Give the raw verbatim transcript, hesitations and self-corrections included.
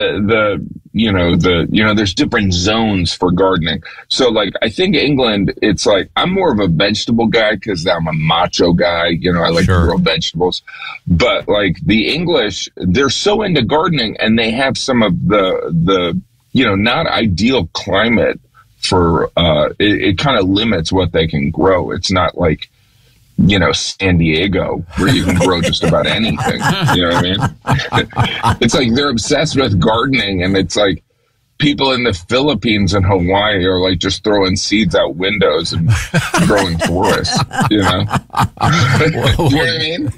the, you know, the, you know, there's different zones for gardening. So like, I think England, it's like, I'm more of a vegetable guy because I'm a macho guy. You know, I like Sure. to grow vegetables, but like the English, they're so into gardening and they have some of the, the, you know, not ideal climate for, uh, it, it kind of limits what they can grow. It's not like, you know, San Diego, where you can grow just about anything. You know what I mean? It's like they're obsessed with gardening, and it's like people in the Philippines and Hawaii are like just throwing seeds out windows and growing forests. You know? You know what I mean?